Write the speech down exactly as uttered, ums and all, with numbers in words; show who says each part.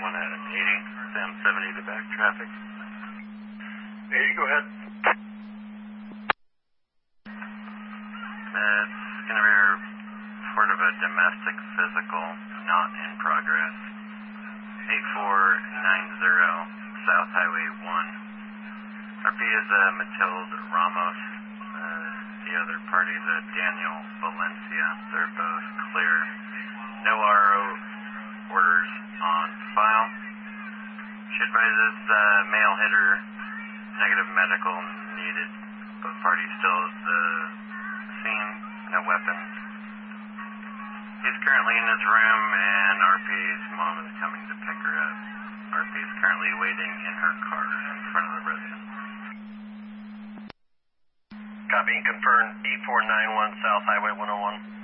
Speaker 1: one at an eighty, Sam seventy to back traffic.
Speaker 2: eighty, go ahead.
Speaker 1: It's going to be a report of a domestic physical not in progress. eight four nine zero South Highway one. R P is uh, Matilde Ramos. Uh, the other party is uh, Daniel Valencia. They're both clear. No R O orders on file. She advises uh, male hitter, negative medical needed. Both parties still at the scene, no weapons. He's currently in his room, and R P's mom is coming to pick her up. R P is currently waiting in her car in front of the residence.
Speaker 2: Copy, confirmed, eight four nine one South Highway one oh one.